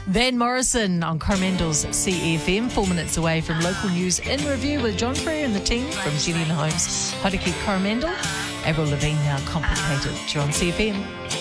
Van Morrison on Coromandel's CFM, 4 minutes away from local news in review with John Frere and the team from Julian Holmes, Hodaki Coromandel. Avril Lavigne now Complicated. You're on CFM.